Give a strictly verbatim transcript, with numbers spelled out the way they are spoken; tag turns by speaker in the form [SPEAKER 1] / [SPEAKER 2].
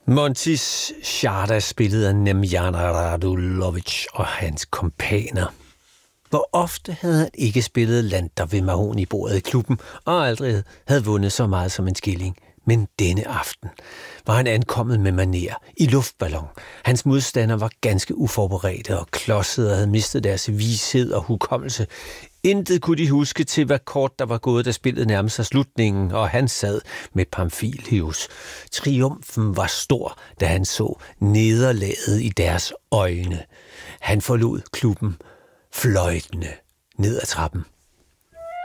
[SPEAKER 1] Montis Sharda spillet af Nemanja Radulovic og hans kompaner. Hvor ofte havde han ikke spillet Lander ved mahognibordet i klubben, og aldrig havde vundet så meget som en skilling. Men denne aften var han ankommet med maner i luftballon. Hans modstandere var ganske uforberedte og klodsede og havde mistet deres vished og hukommelse. Intet kunne de huske til, hvad kort der var gået, da spillet nærmede sig slutningen, og han sad med Pamphilius. Triumfen var stor, da han så nederlaget i deres øjne. Han forlod klubben fløjtende ned ad trappen.